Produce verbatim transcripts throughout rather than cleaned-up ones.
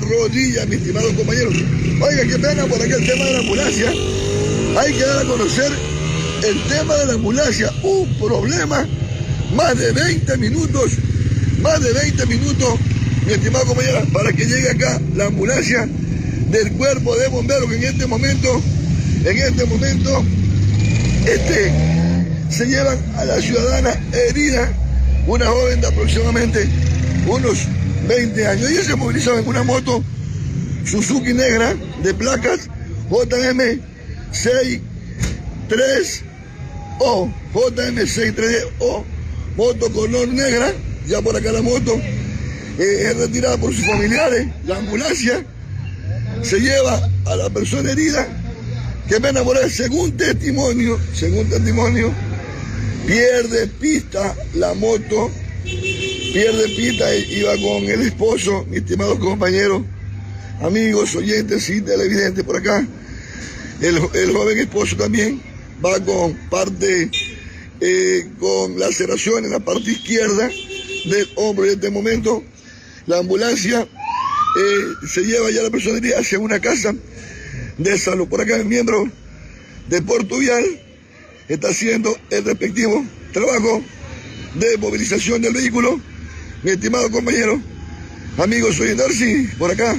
rodilla, mis estimados compañeros. Oiga, qué pena por acá el tema de la ambulancia. Hay que dar a conocer el tema de la ambulancia. Un problema, más de veinte minutos, más de veinte minutos, mi estimado compañero, para que llegue acá la ambulancia del cuerpo de bomberos, que en este momento, en este momento, este, se llevan a la ciudadana herida, una joven de aproximadamente unos veinte años. Ella se movilizaba en una moto Suzuki negra de placas J M sesenta y tres O, J M sesenta y tres O, moto color negra, ya por acá la moto eh, es retirada por sus familiares. La ambulancia se lleva a la persona herida. Qué pena por él, según testimonio, según testimonio, pierde pista la moto, pierde pista, iba con el esposo, mis estimados compañeros, amigos, oyentes y televidentes por acá. El, el joven esposo también va con parte, eh, con laceración en la parte izquierda del hombro. En este momento, la ambulancia eh, se lleva ya la persona herida hacia una casa de salud. Por acá el miembro de Puerto Vial está haciendo el respectivo trabajo de movilización del vehículo. Mi estimado compañero, amigos oyentes, si por acá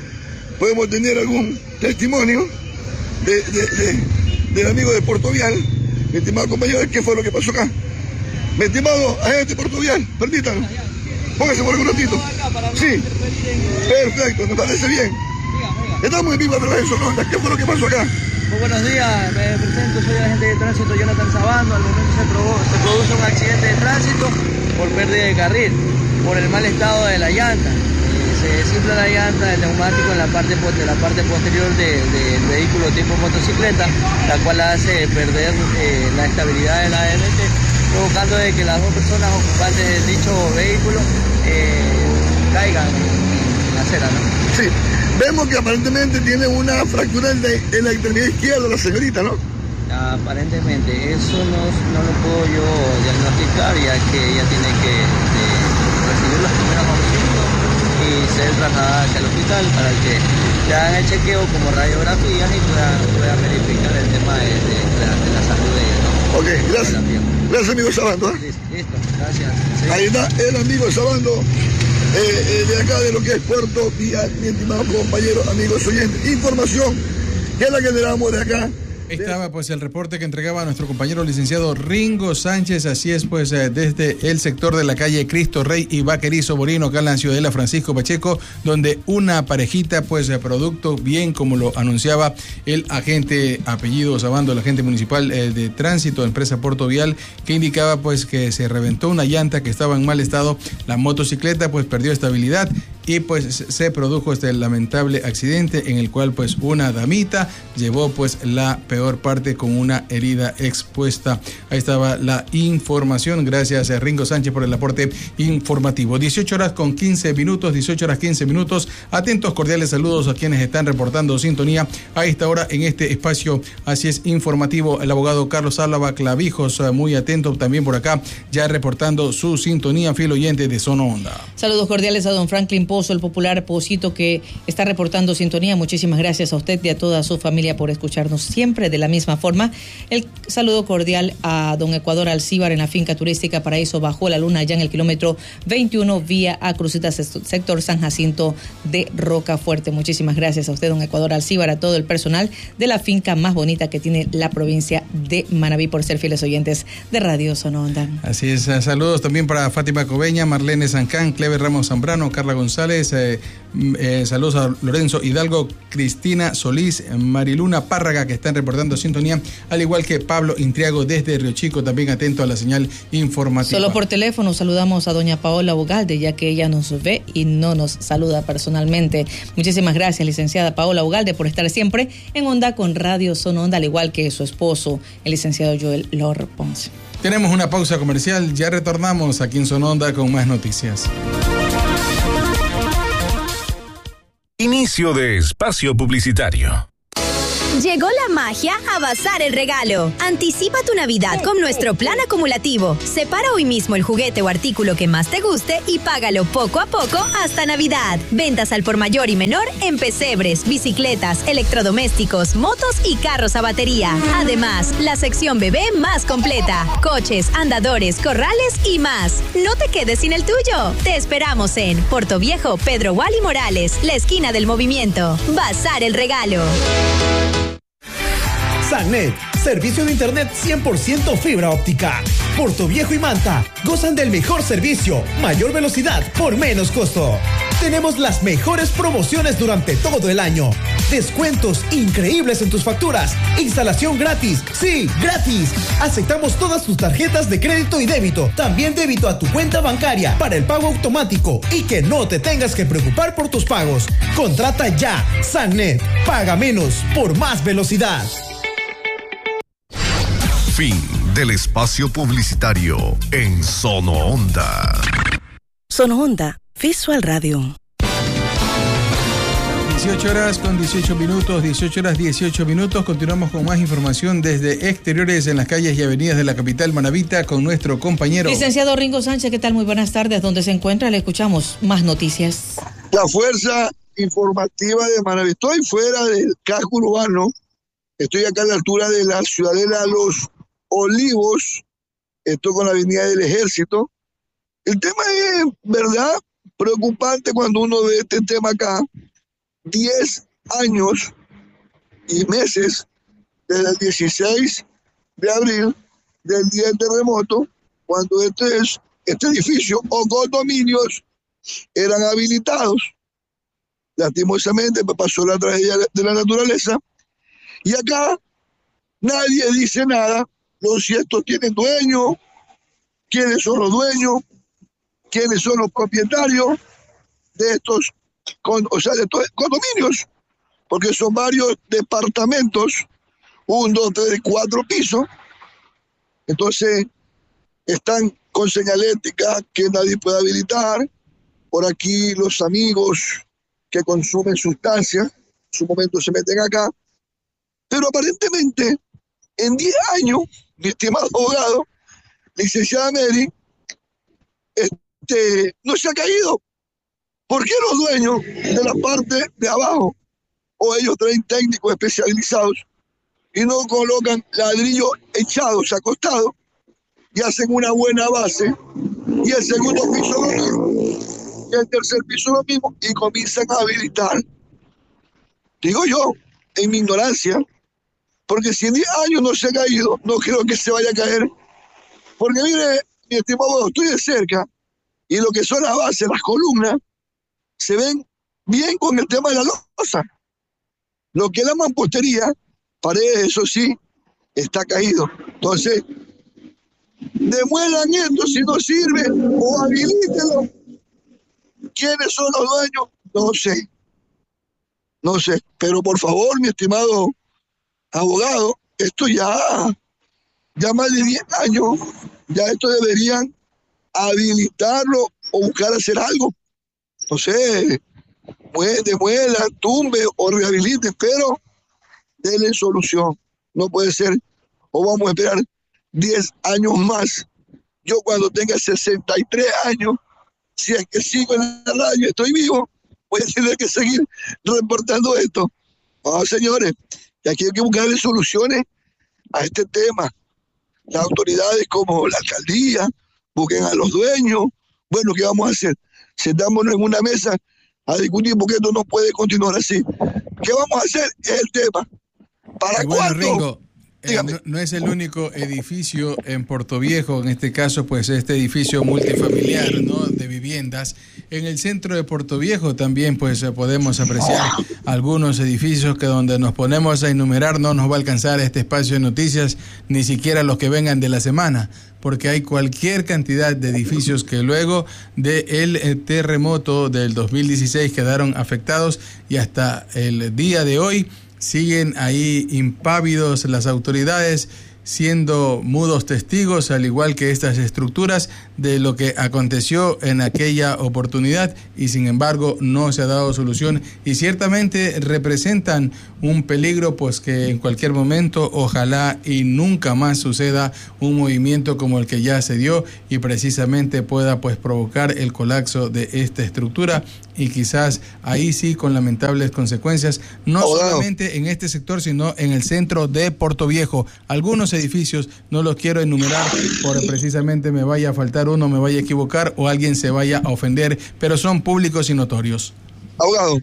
podemos tener algún testimonio de, de, de, del amigo de Puerto Vial. Mi estimado compañero, ¿qué fue lo que pasó acá? Mi estimado agente de Puerto Vial, permítanlo, póngase por un ratito. Sí, perfecto, me parece bien. Estamos en vivo a través de Sononda. ¿Qué fue lo que pasó acá? Muy buenos días, me presento, soy agente de tránsito Jonathan Sabando. Al momento se, provo se produce un accidente de tránsito por pérdida de carril, por el mal estado de la llanta. Se desinfla la llanta del neumático en la parte, de la parte posterior del de, de vehículo tipo motocicleta, la cual hace perder eh, la estabilidad de la A M T, provocando de que las dos personas ocupantes del dicho vehículo eh, caigan en la acera, ¿no? Sí. Vemos que aparentemente tiene una fractura en la, en la extremidad izquierda la señorita, ¿no? Aparentemente, eso no, no lo puedo yo diagnosticar, ya que ella tiene que de, recibir los primeros auxilios y ser trasladada hacia el hospital para que le hagan el chequeo como radiografías y puedan, puedan verificar el tema de, de, de, la, de la salud de ella, ¿no? Ok, gracias. Gracias, amigo Sabando. ¿eh? Listo, listo, gracias. Sí. Ahí está el amigo Sabando. Eh, eh, de acá de lo que es Puerto Vial, mi estimado compañero, amigos oyentes. Información que es la que le damos de acá. Estaba pues el reporte que entregaba nuestro compañero licenciado Ringo Sánchez. Así es, pues eh, desde el sector de la calle Cristo Rey y Vaquerizo Borino, acá en la Ciudadela Francisco Pacheco, donde una parejita, pues de producto, bien como lo anunciaba el agente apellido Sabando, el agente municipal eh, de tránsito, empresa Puerto Vial, que indicaba pues que se reventó una llanta que estaba en mal estado. La motocicleta pues perdió estabilidad y pues se produjo este lamentable accidente en el cual pues una damita llevó pues la peor parte con una herida expuesta. Ahí estaba la información. Gracias a Ringo Sánchez por el aporte informativo. dieciocho horas con quince minutos, dieciocho horas quince minutos. Atentos, cordiales saludos a quienes están reportando sintonía a esta hora en este espacio. Así es, informativo. El abogado Carlos Álava Clavijos, muy atento también por acá, ya reportando su sintonía, fiel oyente de Zona Onda. Saludos cordiales a don Franklin Pozo, el popular Pocito, que está reportando sintonía. Muchísimas gracias a usted y a toda su familia por escucharnos siempre de la misma forma. El saludo cordial a don Ecuador Alcíbar en la finca turística Paraíso Bajo la Luna, ya en el kilómetro veintiuno, vía a Crucitas, sector San Jacinto de Rocafuerte. Muchísimas gracias a usted, don Ecuador Alcíbar, a todo el personal de la finca más bonita que tiene la provincia de Manabí, por ser fieles oyentes de Radio Zona Onda. Así es, saludos también para Fátima Cobeña, Marlene Sancán, Clever Ramos Zambrano, Carla González, eh, eh, saludos a Lorenzo Hidalgo, Cristina Solís, Mariluna Párraga, que están reportando sintonía, al igual que Pablo Intriago desde Río Chico, también atento a la señal informativa. Solo por teléfono saludamos a doña Paola Ugalde, ya que ella nos ve y no nos saluda personalmente. Muchísimas gracias, licenciada Paola Ugalde, por estar siempre en Onda con Radio Zona Onda, al igual que su esposo, el licenciado Joel Lor Ponce. Tenemos una pausa comercial, ya retornamos aquí en Zona Onda con más noticias. Inicio de espacio publicitario. Llegó la magia a Bazar el Regalo. Anticipa tu Navidad con nuestro plan acumulativo. Separa hoy mismo el juguete o artículo que más te guste y págalo poco a poco hasta Navidad. Ventas al por mayor y menor en pesebres, bicicletas, electrodomésticos, motos y carros a batería. Además, la sección bebé más completa. Coches, andadores, corrales y más. No te quedes sin el tuyo. Te esperamos en Portoviejo, Pedro Wally Morales, la esquina del movimiento. Bazar el Regalo. Sannet, servicio de internet cien por ciento fibra óptica. Portoviejo y Manta gozan del mejor servicio, mayor velocidad por menos costo. Tenemos las mejores promociones durante todo el año. Descuentos increíbles en tus facturas. Instalación gratis. Sí, gratis. Aceptamos todas tus tarjetas de crédito y débito. También débito a tu cuenta bancaria para el pago automático y que no te tengas que preocupar por tus pagos. Contrata ya. Sannet. Paga menos por más velocidad. Fin del espacio publicitario en Sono Onda. Sono Onda, Visual Radio. dieciocho horas con dieciocho minutos, dieciocho horas dieciocho minutos. Continuamos con más información desde exteriores en las calles y avenidas de la capital manabita con nuestro compañero. Licenciado Ringo Sánchez, ¿qué tal? Muy buenas tardes. ¿Dónde se encuentra? Le escuchamos. Más noticias. La fuerza informativa de Manaví. Estoy fuera del casco urbano. Estoy acá a la altura de la ciudadela Los Olivos. Estoy con la avenida del Ejército. El tema es, ¿verdad?, preocupante cuando uno ve este tema acá. Diez años y meses desde el dieciséis de abril del día del terremoto, cuando este, es, este edificio o condominios eran habilitados. Lastimosamente pasó la tragedia de la naturaleza y acá nadie dice nada. Los ciertos tienen dueños, quiénes son los dueños, quiénes son los propietarios de estos, con, o sea, de estos condominios, porque son varios departamentos, un, dos, tres, cuatro pisos. Entonces están con señalética que nadie puede habilitar. Por aquí los amigos que consumen sustancias, en su momento se meten acá, pero aparentemente en diez años, mi estimado abogado, licenciada Mary, este, no se ha caído. ¿Por qué los dueños de la parte de abajo, o ellos traen técnicos especializados y no colocan ladrillos echados, acostados, y hacen una buena base, y el segundo piso lo mismo, y el tercer piso lo mismo, y comienzan a habilitar? Digo yo, en mi ignorancia, porque si en diez años no se ha caído, no creo que se vaya a caer. Porque mire, mi estimado, estoy de cerca, y lo que son las bases, las columnas, se ven bien con el tema de la losa. Lo que es la mampostería, paredes, eso sí, está caído. Entonces, demuelan esto si no sirve, o habilítenlo. ¿Quiénes son los dueños? No sé. No sé. Pero por favor, mi estimado abogado, esto ya, ya más de diez años, ya esto deberían habilitarlo o buscar hacer algo. No sé, demuelan, tumbe o rehabiliten, pero denle solución. No puede ser, o vamos a esperar diez años más. Yo cuando tenga sesenta y tres años, si es que sigo en la radio, estoy vivo, voy a tener que seguir reportando esto. No, señores, y aquí hay que buscarle soluciones a este tema. Las autoridades como la alcaldía busquen a los dueños. Bueno, ¿qué vamos a hacer? Sentámonos en una mesa a discutir porque esto no puede continuar así. ¿Qué vamos a hacer? Es el tema. ¿Para bueno, cuándo? Ringo, eh, no, no es el único edificio en Portoviejo, en este caso, pues este edificio multifamiliar, ¿no?, de viviendas. En el centro de Portoviejo también, pues podemos apreciar algunos edificios que donde nos ponemos a enumerar no nos va a alcanzar este espacio de noticias, ni siquiera los que vengan de la semana, porque hay cualquier cantidad de edificios que luego del terremoto del dos mil dieciséis quedaron afectados y hasta el día de hoy siguen ahí impávidos las autoridades, siendo mudos testigos, al igual que estas estructuras, de lo que aconteció en aquella oportunidad y sin embargo no se ha dado solución y ciertamente representan un peligro, pues que en cualquier momento ojalá y nunca más suceda un movimiento como el que ya se dio y precisamente pueda pues provocar el colapso de esta estructura y quizás ahí sí con lamentables consecuencias, no Abogado. solamente en este sector sino en el centro de Portoviejo. Algunos edificios no los quiero enumerar por precisamente me vaya a faltar uno, me vaya a equivocar o alguien se vaya a ofender, pero son públicos y notorios. Abogado,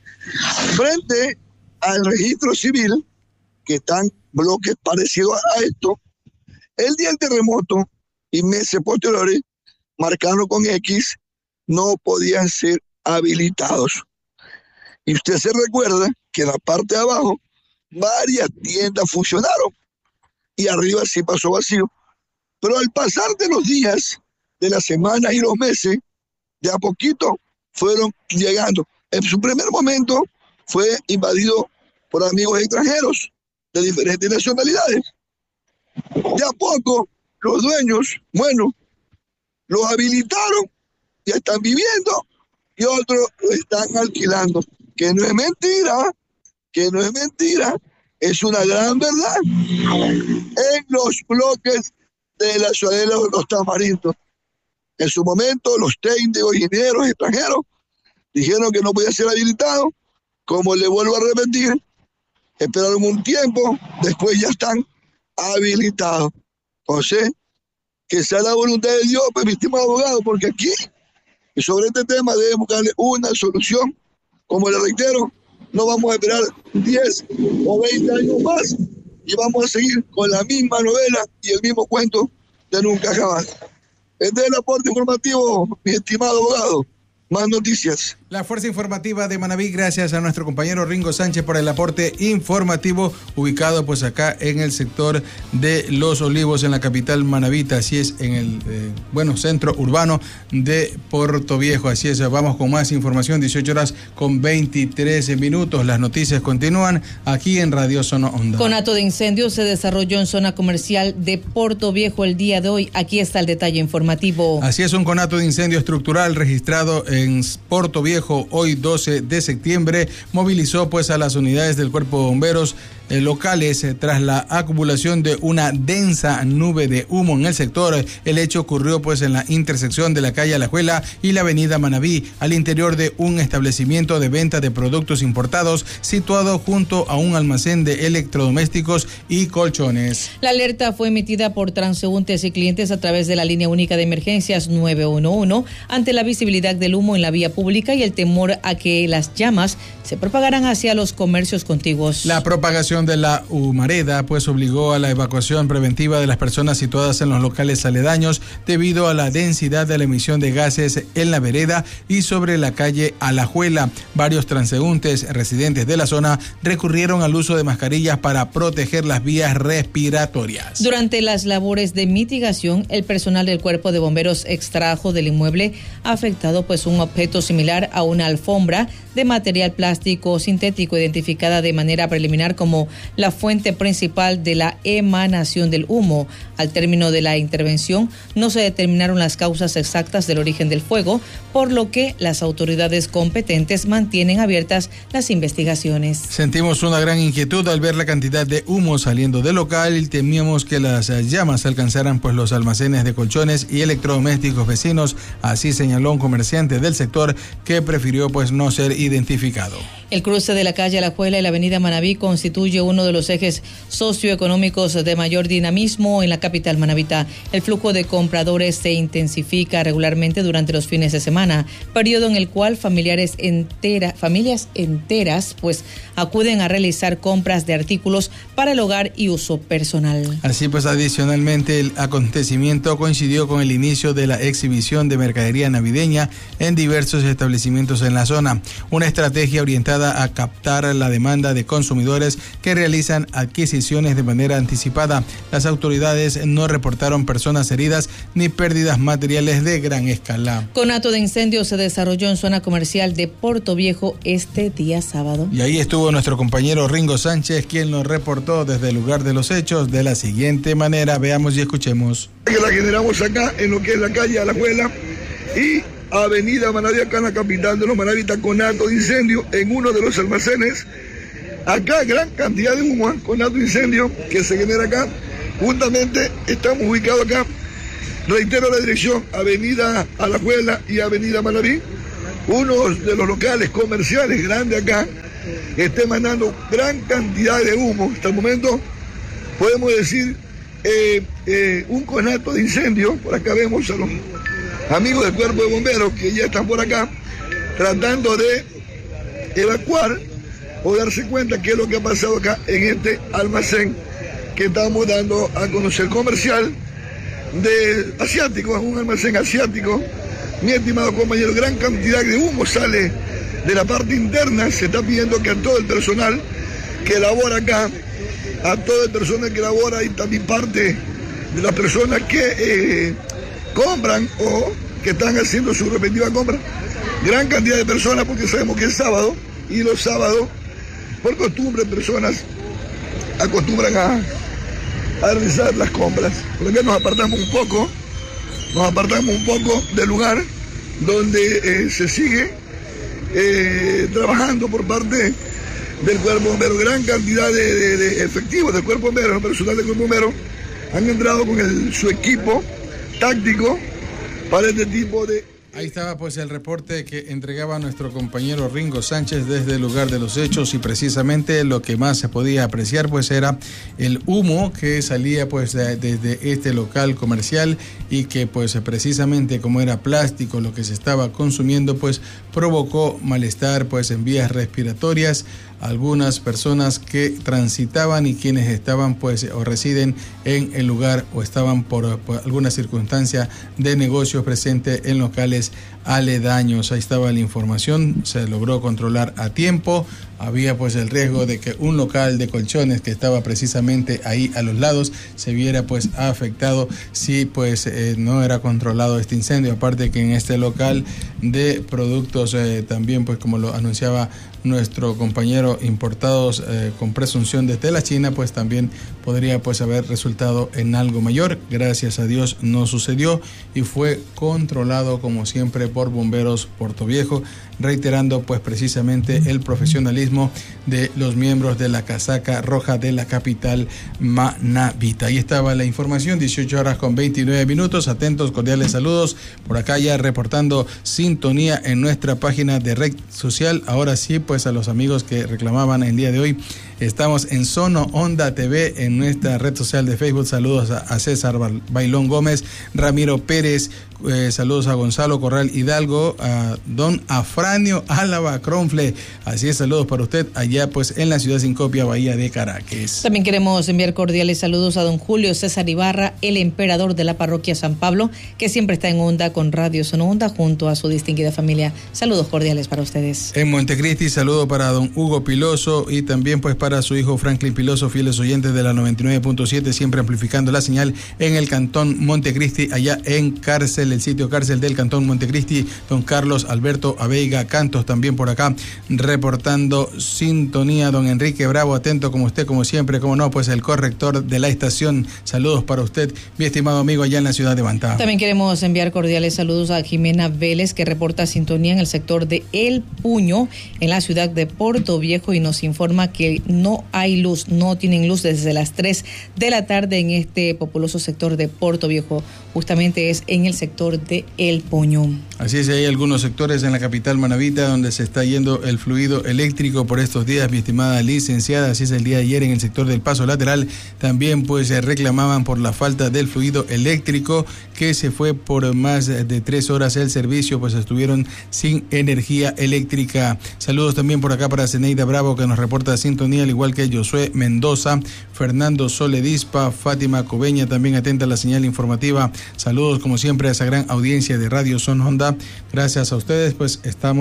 frente al registro civil, que están bloques parecidos a esto, el día del terremoto y meses posteriores, marcados con X, no podían ser habilitados. Y usted se recuerda que en la parte de abajo varias tiendas funcionaron y arriba sí pasó vacío. Pero al pasar de los días, de las semanas y los meses, de a poquito fueron llegando. En su primer momento fue invadido por amigos extranjeros de diferentes nacionalidades. De a poco los dueños, bueno, los habilitaron, ya están viviendo y otros lo están alquilando. Que no es mentira, que no es mentira, es una gran verdad. En los bloques de la ciudadela de los Tamarindos, en su momento los técnicos, ingenieros extranjeros dijeron que no podía ser habilitado. Como le vuelvo a repetir, esperaron un tiempo, después ya están habilitados. Entonces, que sea la voluntad de Dios, pues, mi estimado abogado, porque aquí, y sobre este tema, debemos darle una solución. Como le reitero, no vamos a esperar diez o veinte años más y vamos a seguir con la misma novela y el mismo cuento de nunca jamás. Este es el aporte informativo, mi estimado abogado. Más noticias. La Fuerza Informativa de Manabí, gracias a nuestro compañero Ringo Sánchez por el aporte informativo, ubicado pues acá en el sector de Los Olivos, en la capital manabita, así es, en el eh, bueno centro urbano de Portoviejo. Así es, vamos con más información, dieciocho horas con veintitrés minutos. Las noticias continúan aquí en Radio Sono Onda. Conato de incendios se desarrolló en zona comercial de Portoviejo el día de hoy. Aquí está el detalle informativo. Así es, un conato de incendio estructural registrado en En Portoviejo hoy doce de septiembre movilizó pues a las unidades del Cuerpo de Bomberos eh, locales eh, tras la acumulación de una densa nube de humo en el sector. El hecho ocurrió pues en la intersección de la calle Alajuela y la avenida Manabí, al interior de un establecimiento de venta de productos importados situado junto a un almacén de electrodomésticos y colchones. La alerta fue emitida por transeúntes y clientes a través de la línea única de emergencias nueve uno uno ante la visibilidad del humo en la vía pública y el temor a que las llamas se propagaran hacia los comercios contiguos. La propagación de la humareda pues obligó a la evacuación preventiva de las personas situadas en los locales aledaños debido a la densidad de la emisión de gases en la vereda y sobre la calle Alajuela. Varios transeúntes residentes de la zona recurrieron al uso de mascarillas para proteger las vías respiratorias. Durante las labores de mitigación, el personal del Cuerpo de Bomberos extrajo del inmueble afectado pues un objeto similar a una alfombra de material plástico sintético identificada de manera preliminar como la fuente principal de la emanación del humo. Al término de la intervención no se determinaron las causas exactas del origen del fuego, por lo que las autoridades competentes mantienen abiertas las investigaciones. Sentimos una gran inquietud al ver la cantidad de humo saliendo del local y temíamos que las llamas alcanzaran pues los almacenes de colchones y electrodomésticos vecinos, así señaló un comerciante del sector que prefirió pues no ser identificado. El cruce de la calle Alajuela y la avenida Manabí constituye uno de los ejes socioeconómicos de mayor dinamismo en la capital manabita. El flujo de compradores se intensifica regularmente durante los fines de semana, periodo en el cual familiares entera, familias enteras pues acuden a realizar compras de artículos para el hogar y uso personal. Así pues, adicionalmente, el acontecimiento coincidió con el inicio de la exhibición de mercadería navideña en diversos establecimientos en la zona, una estrategia orientada a captar la demanda de consumidores que realizan adquisiciones de manera anticipada. Las autoridades no reportaron personas heridas ni pérdidas materiales de gran escala. Conato de incendio se desarrolló en zona comercial de Puerto Viejo este día sábado. Y ahí estuvo nuestro compañero Ringo Sánchez, quien nos reportó desde el lugar de los hechos de la siguiente manera. Veamos y escuchemos. Que la generamos acá en lo que es la calle Alajuela y Avenida Manaví, acá en la capital de los Manaví, está conato de incendio en uno de los almacenes. Acá gran cantidad de humo, ¿eh? Conato de incendio que se genera acá. Juntamente estamos ubicados acá. Reitero la dirección, Avenida Alajuela y Avenida Manaví. Uno de los locales comerciales grandes acá está emanando gran cantidad de humo. Hasta el momento podemos decir eh, eh, un conato de incendio. Por acá vemos a los amigos del cuerpo de bomberos que ya están por acá tratando de evacuar o darse cuenta qué es lo que ha pasado acá en este almacén que estamos dando a conocer, comercial de asiático, es un almacén asiático. Mi estimado compañero, gran cantidad de humo sale de la parte interna. Se está pidiendo que a todo el personal que labora acá, a todo el personal que labora y también parte de las personas que eh, compran o que están haciendo su respectiva compra, gran cantidad de personas, porque sabemos que es sábado y los sábados, por costumbre, personas acostumbran a, a realizar las compras. Por acá nos apartamos un poco, nos apartamos un poco del lugar donde eh, se sigue eh, trabajando por parte del cuerpo bombero. Gran cantidad de, de, de efectivos del cuerpo bombero, el personal del cuerpo bombero, han entrado con el, su equipo táctico para este tipo de... Ahí estaba pues el reporte que entregaba nuestro compañero Ringo Sánchez desde el lugar de los hechos, y precisamente lo que más se podía apreciar pues era el humo que salía pues de, desde este local comercial, y que pues precisamente como era plástico lo que se estaba consumiendo, pues provocó malestar pues en vías respiratorias. Algunas personas que transitaban y quienes estaban pues o residen en el lugar o estaban por, por alguna circunstancia de negocios presentes en locales aledaños. Ahí estaba la información, se logró controlar a tiempo. Había pues el riesgo de que un local de colchones que estaba precisamente ahí a los lados se viera pues afectado si pues eh, no era controlado este incendio. Aparte que en este local de productos eh, también pues como lo anunciaba nuestro compañero, importados eh, con presunción desde la China, pues también podría pues haber resultado en algo mayor. Gracias a Dios no sucedió y fue controlado como siempre por Bomberos Puerto Viejo, reiterando pues precisamente el profesionalismo de los miembros de la casaca roja de la capital manavita. Ahí estaba la información, dieciocho horas con veintinueve minutos. Atentos, cordiales saludos. Por acá ya reportando sintonía en nuestra página de red social. Ahora sí, pues a los amigos que reclamaban el día de hoy, estamos en Sono Onda T V en nuestra red social de Facebook. Saludos a, a César Bailón Gómez, Ramiro Pérez, eh, saludos a Gonzalo Corral Hidalgo, a don Afranio Álava Cronfle. Así es, saludos para usted allá pues en la ciudad sin copia, Bahía de Caracas. También queremos enviar cordiales saludos a don Julio César Ibarra, el emperador de la parroquia San Pablo, que siempre está en onda con Radio Sono Onda junto a su distinguida familia. Saludos cordiales para ustedes. En Montecristi, saludo para don Hugo Piloso y también pues para su hijo Franklin Piloso, fieles oyentes de la noventa y nueve punto siete, siempre amplificando la señal en el cantón Montecristi, allá en Cárcel, el sitio Cárcel del cantón Montecristi. Don Carlos Alberto Aveiga Cantos también por acá reportando sintonía. Don Enrique Bravo, atento como usted, como siempre, como no, pues el corrector de la estación. Saludos para usted, mi estimado amigo, allá en la ciudad de Bantá. También queremos enviar cordiales saludos a Jimena Vélez, que reporta sintonía en el sector de El Puño, en la ciudad de Puerto Viejo, y nos informa que no hay luz, no tienen luz desde las tres de la tarde en este populoso sector de Puerto Viejo. Justamente es en el sector de El Puño. Así es, hay algunos sectores en la capital manavita donde se está yendo el fluido eléctrico por estos días, mi estimada licenciada. Así es, el día de ayer en el sector del Paso Lateral también pues se reclamaban por la falta del fluido eléctrico, que se fue por más de tres horas el servicio, pues estuvieron sin energía eléctrica. Saludos también por acá para Zeneida Bravo, que nos reporta sintonía, al igual que Josué Mendoza, Fernando Soledispa, Fátima Cobeña, también atenta a la señal informativa. Saludos como siempre a esa gran audiencia de Radio Sono Onda. Gracias a ustedes pues estamos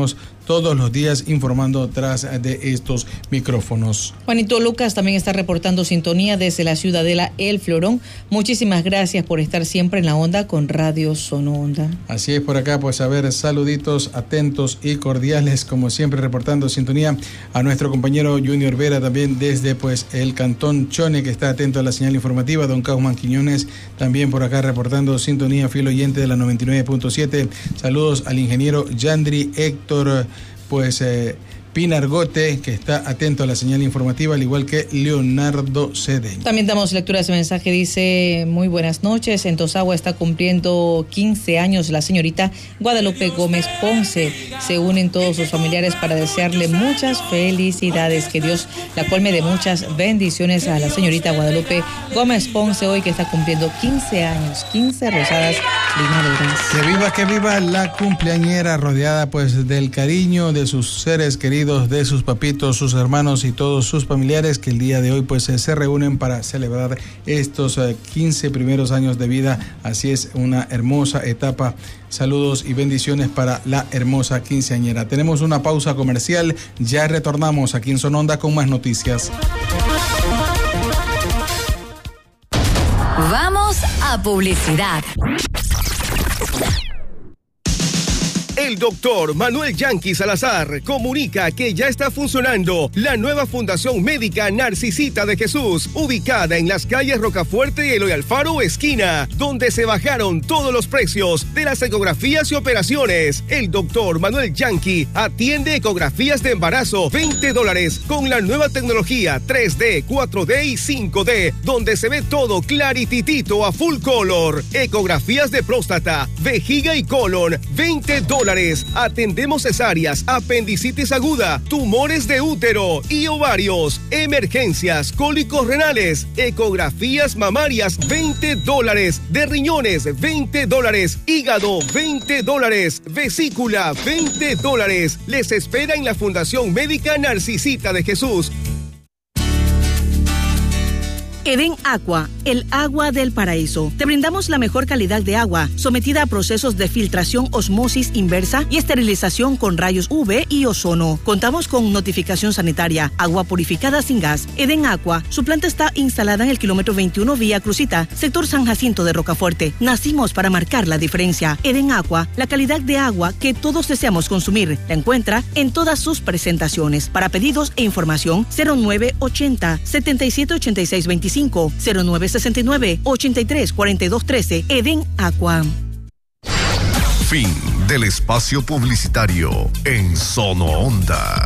todos los días informando tras de estos micrófonos. Juanito Lucas también está reportando sintonía desde la Ciudadela El Florón. Muchísimas gracias por estar siempre en la onda con Radio Sono Onda. Así es, por acá, pues a ver, saluditos atentos y cordiales, como siempre, reportando sintonía a nuestro compañero Junior Vera, también desde pues el Cantón Chone, que está atento a la señal informativa. Don Causman Quiñones también por acá reportando sintonía, fiel oyente de la noventa y nueve punto siete. Saludos al ingeniero Yandri Héctor, pues eh, Pinargote, que está atento a la señal informativa, al igual que Leonardo Cedeño. También damos lectura a ese mensaje, dice: muy buenas noches, en Tosagua está cumpliendo quince años la señorita Guadalupe Gómez Ponce. Se unen todos sus familiares para desearle muchas felicidades, que Dios la colme de muchas bendiciones a la señorita Guadalupe Gómez Ponce, hoy que está cumpliendo quince años, quince rosadas primaveras. Que viva, que viva la cumpleañera, rodeada pues del cariño de sus seres queridos, de sus papitos, sus hermanos y todos sus familiares, que el día de hoy pues se reúnen para celebrar estos quince primeros años de vida. Así es, una hermosa etapa. Saludos y bendiciones para la hermosa quinceañera. Tenemos una pausa comercial, ya retornamos aquí en Sononda con más noticias. Vamos a publicidad. El doctor Manuel Yanqui Salazar comunica que ya está funcionando la nueva Fundación Médica Narcisita de Jesús, ubicada en las calles Rocafuerte y Eloy Alfaro esquina, donde se bajaron todos los precios de las ecografías y operaciones. El doctor Manuel Yanqui atiende ecografías de embarazo veinte dólares con la nueva tecnología tres D, cuatro D y cinco D, donde se ve todo clarititito a full color. Ecografías de próstata, vejiga y colon, veinte dólares. Atendemos cesáreas, apendicitis aguda, tumores de útero y ovarios, emergencias, cólicos renales, ecografías mamarias, veinte dólares, de riñones, veinte dólares, hígado, veinte dólares, vesícula, veinte dólares. Les espera en la Fundación Médica Narcisita de Jesús. Eden Aqua, el agua del paraíso. Te brindamos la mejor calidad de agua, sometida a procesos de filtración, osmosis inversa y esterilización con rayos U V y ozono. Contamos con notificación sanitaria, agua purificada sin gas. Eden Aqua, su planta está instalada en el kilómetro veintiuno Vía Crucita, sector San Jacinto de Rocafuerte. Nacimos para marcar la diferencia. Eden Aqua, la calidad de agua que todos deseamos consumir. La encuentra en todas sus presentaciones. Para pedidos e información, cero nueve ochenta, setenta y siete ochenta y seis veinticinco, cero nueve sesenta y nueve, ochenta y tres cuarenta y dos trece. Eden Aqua. Fin del espacio publicitario en Sono Onda.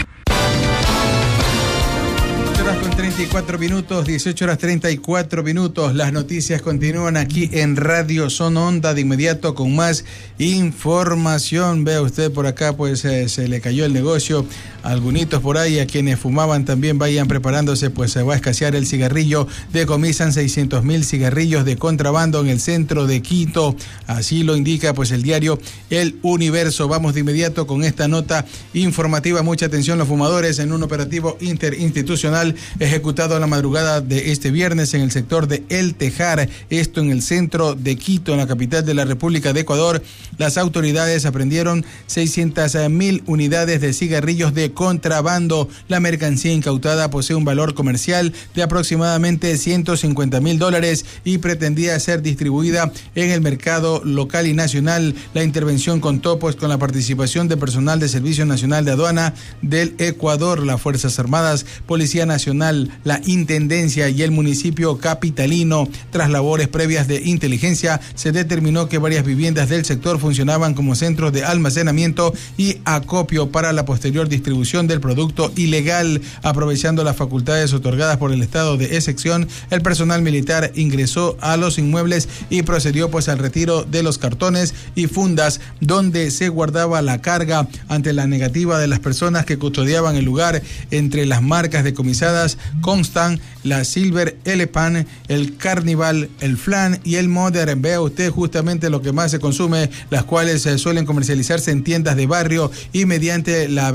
Con treinta y cuatro minutos, dieciocho horas treinta y cuatro minutos. Las noticias continúan aquí en Radio Sono Onda. De inmediato con más información. Vea usted por acá, pues eh, se le cayó el negocio a algunitos por ahí. A quienes fumaban también vayan preparándose, pues se va a escasear el cigarrillo. Decomisan seiscientos mil cigarrillos de contrabando en el centro de Quito. Así lo indica pues el diario El Universo. Vamos de inmediato con esta nota informativa. Mucha atención los fumadores en un operativo interinstitucional ejecutado a la madrugada de este viernes en el sector de El Tejar, esto en el centro de Quito, en la capital de la República de Ecuador. Las autoridades aprendieron seiscientas mil unidades de cigarrillos de contrabando. La mercancía incautada posee un valor comercial de aproximadamente ciento cincuenta mil dólares y pretendía ser distribuida en el mercado local y nacional. La intervención contó pues con la participación de personal de Servicio Nacional de Aduana del Ecuador, las Fuerzas Armadas, Policía Nacional, la Intendencia y el municipio capitalino. Tras labores previas de inteligencia, se determinó que varias viviendas del sector funcionaban como centros de almacenamiento y acopio para la posterior distribución del producto ilegal. Aprovechando las facultades otorgadas por el estado de excepción, el personal militar ingresó a los inmuebles y procedió pues al retiro de los cartones y fundas donde se guardaba la carga. Ante la negativa de las personas que custodiaban el lugar, entre las marcas decomisadas constan la Silver Elephant, el Carnival, el Flan y el Modern. Vea usted justamente lo que más se consume, las cuales eh, suelen comercializarse en tiendas de barrio y mediante la venta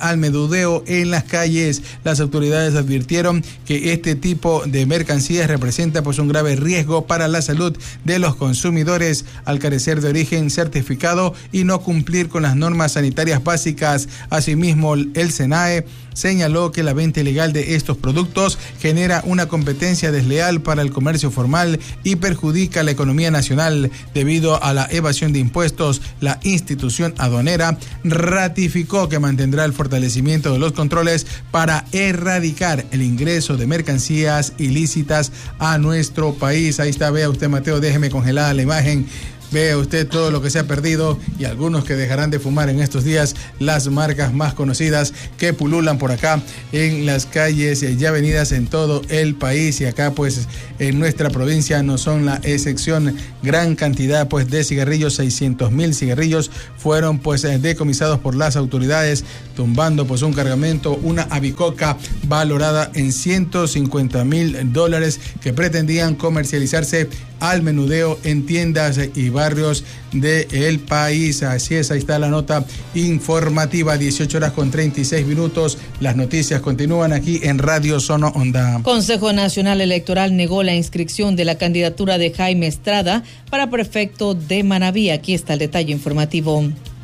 al menudeo en las calles. Las autoridades advirtieron que este tipo de mercancías representa pues un grave riesgo para la salud de los consumidores al carecer de origen certificado y no cumplir con las normas sanitarias básicas. Asimismo, el SENAE señaló que la venta ilegal de estos productos genera una competencia desleal para el comercio formal y perjudica la economía nacional. Debido a la evasión de impuestos, la institución aduanera ratificó que mantendrá el fortalecimiento de los controles para erradicar el ingreso de mercancías ilícitas a nuestro país. Ahí está, vea usted, Mateo, déjeme congelada la imagen. Vea usted todo lo que se ha perdido y algunos que dejarán de fumar en estos días, las marcas más conocidas que pululan por acá en las calles y avenidas en todo el país, y acá pues en nuestra provincia no son la excepción. Gran cantidad pues de cigarrillos, seiscientos mil cigarrillos fueron pues decomisados por las autoridades, tumbando pues un cargamento, una abicoca valorada en ciento cincuenta mil dólares que pretendían comercializarse al menudeo en tiendas y barrios del país. Así es, ahí está la nota informativa, dieciocho horas con treinta y seis minutos. Las noticias continúan aquí en Radio Sono Onda. Consejo Nacional Electoral negó la inscripción de la candidatura de Jaime Estrada para prefecto de Manabí. Aquí está el detalle informativo.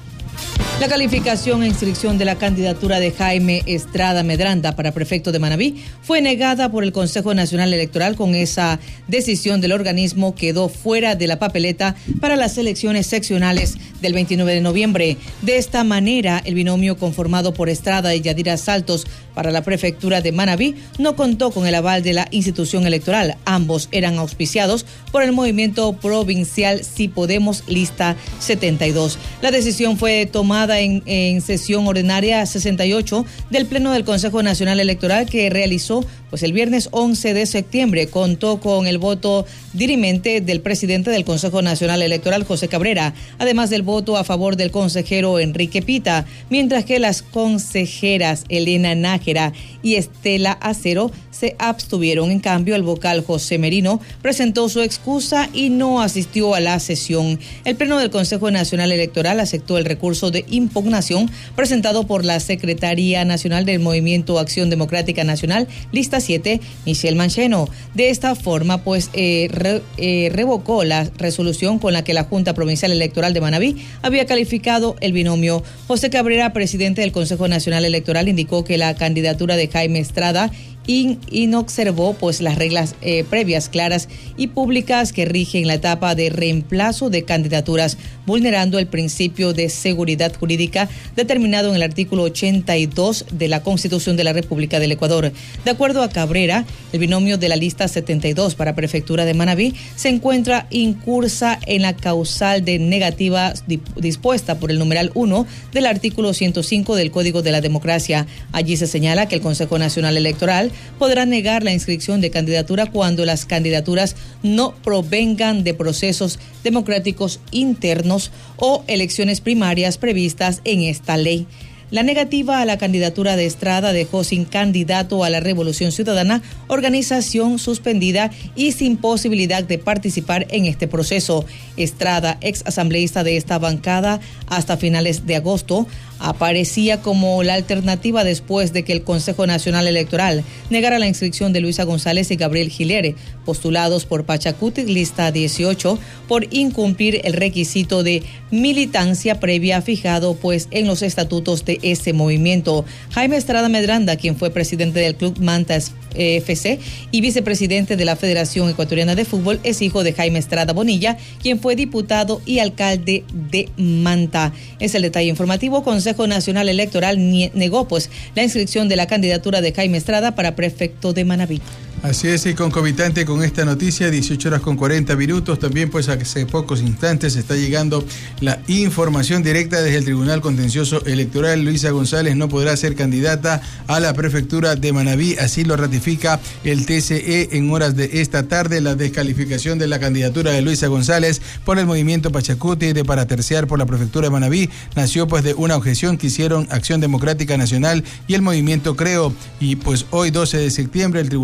La calificación e inscripción de la candidatura de Jaime Estrada Medranda para prefecto de Manabí fue negada por el Consejo Nacional Electoral. Con esa decisión del organismo quedó fuera de la papeleta para las elecciones seccionales del veintinueve de noviembre. De esta manera, el binomio conformado por Estrada y Yadira Saltos para la prefectura de Manabí no contó con el aval de la institución electoral. Ambos eran auspiciados por el movimiento provincial Si Podemos Lista setenta y dos. La decisión fue tomada en, en sesión ordinaria sesenta y ocho del Pleno del Consejo Nacional Electoral, que realizó pues el viernes once de septiembre. Contó con el voto dirimente del presidente del Consejo Nacional Electoral, José Cabrera, además del voto a favor del consejero Enrique Pita, mientras que las consejeras Elena Nájera y Estela Acero se abstuvieron. En cambio, el vocal José Merino presentó su excusa y no asistió a la sesión. El Pleno del Consejo Nacional Electoral aceptó el recurso de impugnación presentado por la Secretaría Nacional del Movimiento Acción Democrática Nacional, Lista siete, Michelle Mancheno. De esta forma, pues, eh, re, eh, revocó la resolución con la que la Junta Provincial Electoral de Manabí había calificado el binomio. José Cabrera, presidente del Consejo Nacional Electoral, indicó que la candidatura de Jaime Estrada y, y no observó pues las reglas eh, previas, claras y públicas que rigen la etapa de reemplazo de candidaturas, vulnerando el principio de seguridad jurídica determinado en el artículo ochenta y dos de la Constitución de la República del Ecuador. De acuerdo a Cabrera, el binomio de la lista setenta y dos para prefectura de Manabí se encuentra incursa en la causal de negativa dispuesta por el numeral uno del artículo ciento cinco del Código de la Democracia. Allí se señala que el Consejo Nacional Electoral podrá negar la inscripción de candidatura cuando las candidaturas no provengan de procesos democráticos internos o elecciones primarias previstas en esta ley. La negativa a la candidatura de Estrada dejó sin candidato a la Revolución Ciudadana, organización suspendida y sin posibilidad de participar en este proceso. Estrada, ex asambleísta de esta bancada hasta finales de agosto, aparecía como la alternativa después de que el Consejo Nacional Electoral negara la inscripción de Luisa González y Gabriel Gilere, postulados por Pachacuti, lista dieciocho, por incumplir el requisito de militancia previa fijado pues en los estatutos de ese movimiento. Jaime Estrada Medranda, quien fue presidente del Club Manta F C y vicepresidente de la Federación Ecuatoriana de Fútbol, es hijo de Jaime Estrada Bonilla, quien fue diputado y alcalde de Manta. Es el detalle informativo. Consejo Nacional Electoral negó pues la inscripción de la candidatura de Jaime Estrada para prefecto de Manabí. Así es, y concomitante con esta noticia, dieciocho horas con cuarenta minutos, también pues hace pocos instantes está llegando la información directa desde el Tribunal Contencioso Electoral. Luisa González no podrá ser candidata a la prefectura de Manabí, así lo ratifica el T C E en horas de esta tarde. La descalificación de la candidatura de Luisa González por el movimiento Pachacuti de para terciar por la prefectura de Manabí nació pues de una objeción que hicieron Acción Democrática Nacional y el movimiento Creo, y pues hoy doce de septiembre el Tribunal Contencioso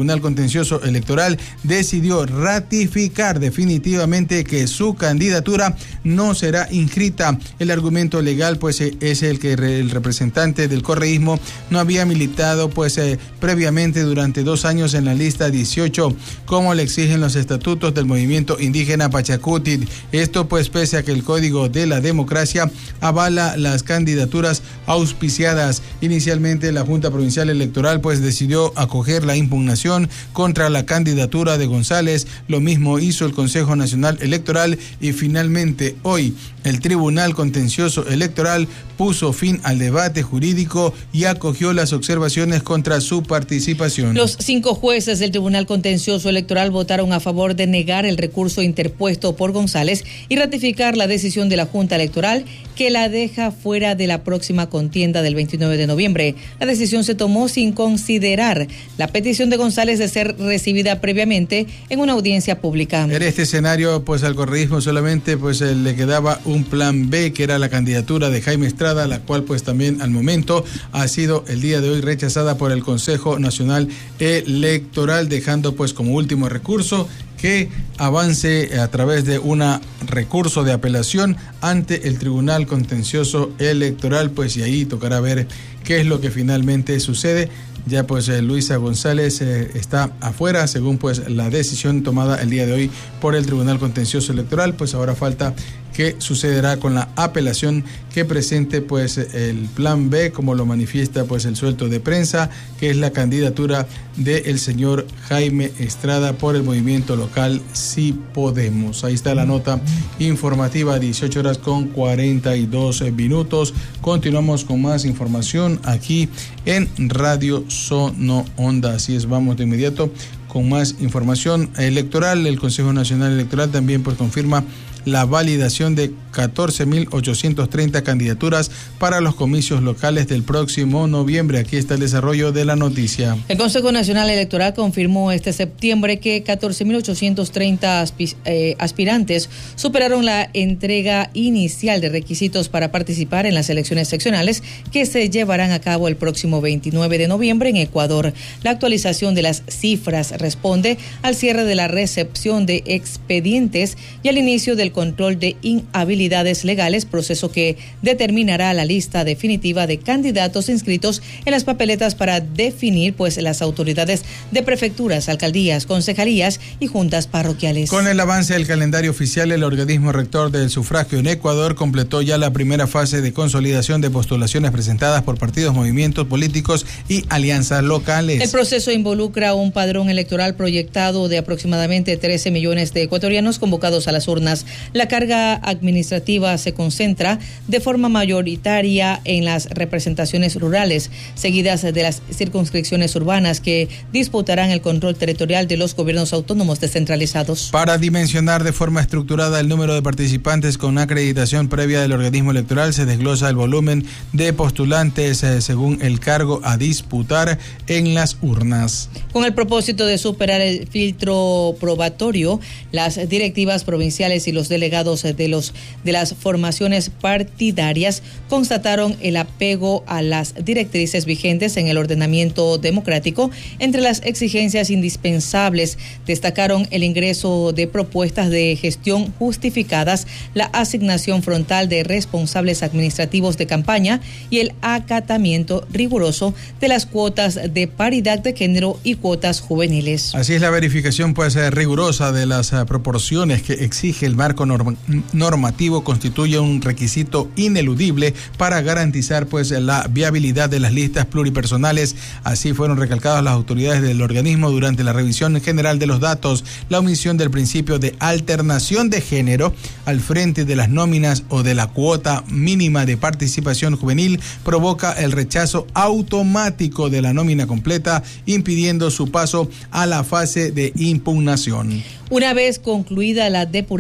Contencioso Electoral decidió ratificar definitivamente que su candidatura no será inscrita. El argumento legal pues es el que el representante del correísmo no había militado pues eh, previamente durante dos años en la lista dieciocho, como le exigen los estatutos del movimiento indígena Pachacuti. Esto pues pese a que el Código de la Democracia avala las candidaturas auspiciadas. Inicialmente la Junta Provincial Electoral pues decidió acoger la impugnación contra la candidatura de González. Lo mismo hizo el Consejo Nacional Electoral y finalmente hoy el Tribunal Contencioso Electoral puso fin al debate jurídico y acogió las observaciones contra su participación. Los cinco jueces del Tribunal Contencioso Electoral votaron a favor de negar el recurso interpuesto por González y ratificar la decisión de la Junta Electoral que la deja fuera de la próxima contienda del veintinueve de noviembre. La decisión se tomó sin considerar la petición de González de ser recibida previamente en una audiencia pública. En este escenario, pues al correísmo solamente pues eh, le quedaba un plan B, que era la candidatura de Jaime Estrada, la cual pues también al momento ha sido el día de hoy rechazada por el Consejo Nacional Electoral, dejando pues como último recurso que avance a través de un recurso de apelación ante el Tribunal Contencioso Electoral, pues y ahí tocará ver qué es lo que finalmente sucede. Ya pues eh, Luisa González eh, está afuera según pues la decisión tomada el día de hoy por el Tribunal Contencioso Electoral. Pues ahora falta qué sucederá con la apelación que presente pues el plan B, como lo manifiesta pues el suelto de prensa, que es la candidatura del señor Jaime Estrada por el movimiento local Sí Podemos. Ahí está la nota informativa, dieciocho horas con cuarenta y dos minutos. Continuamos con más información aquí en Radio Sono Onda. Así es, vamos de inmediato con más información electoral. El Consejo Nacional Electoral también pues confirma la validación de catorce mil ochocientas treinta candidaturas para los comicios locales del próximo noviembre. Aquí está el desarrollo de la noticia. El Consejo Nacional Electoral confirmó este septiembre que catorce mil ochocientos treinta aspi- eh, aspirantes superaron la entrega inicial de requisitos para participar en las elecciones seccionales que se llevarán a cabo el próximo veintinueve de noviembre en Ecuador. La actualización de las cifras responde al cierre de la recepción de expedientes y al inicio del control de inhabilidades legales, proceso que determinará la lista definitiva de candidatos inscritos en las papeletas para definir pues las autoridades de prefecturas, alcaldías, concejalías y juntas parroquiales. Con el avance del calendario oficial, el organismo rector del sufragio en Ecuador completó ya la primera fase de consolidación de postulaciones presentadas por partidos, movimientos políticos y alianzas locales. El proceso involucra un padrón electoral proyectado de aproximadamente trece millones de ecuatorianos convocados a las urnas. La carga administrativa se concentra de forma mayoritaria en las representaciones rurales, seguidas de las circunscripciones urbanas que disputarán el control territorial de los gobiernos autónomos descentralizados. Para dimensionar de forma estructurada el número de participantes con acreditación previa del organismo electoral, se desglosa el volumen de postulantes eh, según el cargo a disputar en las urnas. Con el propósito de superar el filtro probatorio, las directivas provinciales y los delegados de los de las formaciones partidarias constataron el apego a las directrices vigentes en el ordenamiento democrático. Entre las exigencias indispensables destacaron el ingreso de propuestas de gestión justificadas, la asignación frontal de responsables administrativos de campaña y el acatamiento riguroso de las cuotas de paridad de género y cuotas juveniles. Así es, la verificación puede ser rigurosa de las uh, proporciones que exige el marco norm- normativo constituye un requisito ineludible para garantizar pues la viabilidad de las listas pluripersonales. Así fueron recalcadas las autoridades del organismo durante la revisión general de los datos. La omisión del principio de alternación de género al frente de las nóminas o de la cuota mínima de participación juvenil provoca el rechazo automático de la nómina completa, impidiendo su paso a la fase de impugnación. Una vez concluida la depuración inicial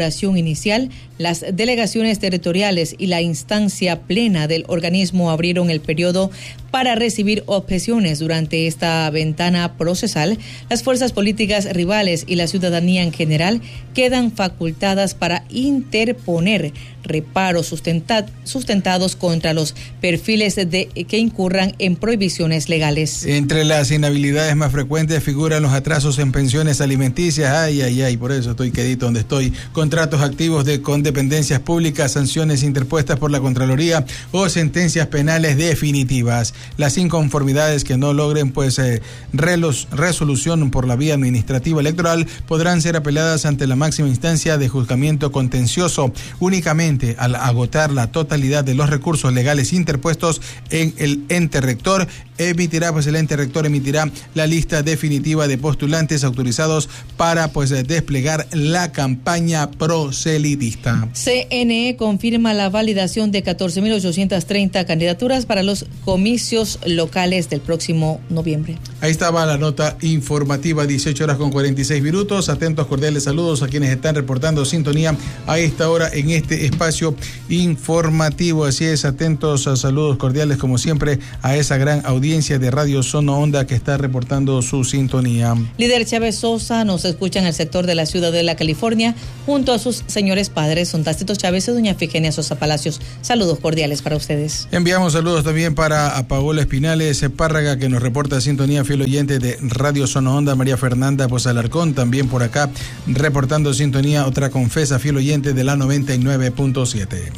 inicial, las delegaciones territoriales y la instancia plena del organismo abrieron el periodo para recibir objeciones. Durante esta ventana procesal, las fuerzas políticas rivales y la ciudadanía en general quedan facultadas para interponer reparos sustenta- sustentados contra los perfiles de que incurran en prohibiciones legales. Entre las inhabilidades más frecuentes figuran los atrasos en pensiones alimenticias, ay, ay, ay, por eso estoy quedito donde estoy, contratos activos de con dependencias públicas, sanciones interpuestas por la Contraloría o sentencias penales definitivas. Las inconformidades que no logren pues eh, relos, resolución por la vía administrativa electoral podrán ser apeladas ante la máxima instancia de juzgamiento contencioso. Únicamente al agotar la totalidad de los recursos legales interpuestos en el ente rector, emitirá pues el ente rector emitirá la lista definitiva de postulantes autorizados para pues desplegar la campaña proselitista. C N E confirma la validación de catorce mil ochocientas treinta candidaturas para los comicios locales del próximo noviembre. Ahí estaba la nota informativa, dieciocho horas con cuarenta y seis minutos. Atentos, cordiales saludos a quienes están reportando sintonía a esta hora en este espacio informativo. Así es, atentos, a saludos cordiales como siempre a esa gran audiencia de Radio Sono Onda que está reportando su sintonía. Líder Chávez Sosa nos escucha en el sector de la Ciudadela, California, junto a sus señores padres, son Tácito Chávez y doña Efigenia Sosa Palacios. Saludos cordiales para ustedes. Enviamos saludos también para a Paola Espinales Párraga, que nos reporta sintonía, fiel oyente de Radio Sono Onda. María Fernanda pues Alarcón también por acá reportando sintonía, otra confesa, fiel oyente de la noventa y nueve punto siete.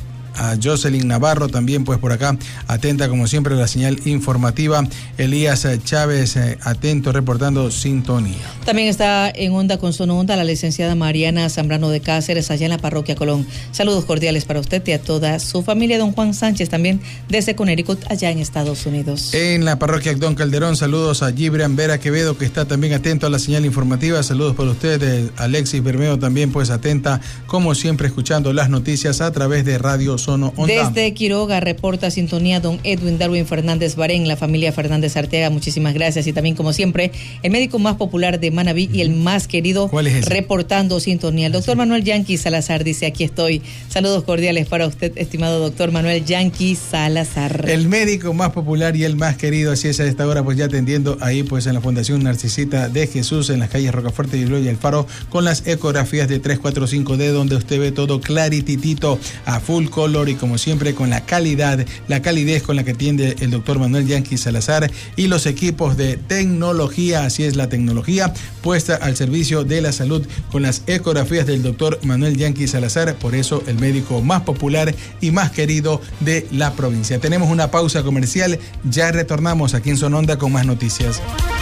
A Jocelyn Navarro también pues por acá atenta como siempre a la señal informativa. Elías Chávez eh, atento reportando sintonía. También está en onda con Sono Onda la licenciada Mariana Zambrano de Cáceres allá en la parroquia Colón. Saludos cordiales para usted y a toda su familia. Don Juan Sánchez también desde Connecticut allá en Estados Unidos. En la parroquia Don Calderón, saludos a Gibran Vera Quevedo que está también atento a la señal informativa. Saludos para ustedes. Alexis Bermeo también pues atenta como siempre escuchando las noticias a través de Radio Sono Onda. Desde Quiroga reporta sintonía don Edwin Darwin Fernández Barén, la familia Fernández Arteaga, muchísimas gracias. Y también como siempre el médico más popular de Manabí y el más querido. ¿Cuál es ese? Reportando sintonía. El doctor Manuel Yanqui Salazar dice: aquí estoy. Saludos cordiales para usted, estimado doctor Manuel Yanqui Salazar. El médico más popular y el más querido, así es a esta hora pues ya atendiendo ahí pues en la Fundación Narcisita de Jesús en las calles Rocafuerte y y El Faro con las ecografías de tres cuatro cinco D donde usted ve todo clarititito a full color y como siempre con la calidad, la calidez con la que atiende el doctor Manuel Yanqui Salazar y los equipos de tecnología, así es la tecnología puesta al servicio de la salud con las ecografías del doctor Manuel Yanqui Salazar, por eso el médico más popular y más querido de la provincia. Tenemos una pausa comercial, ya retornamos aquí en Sono Onda con más noticias.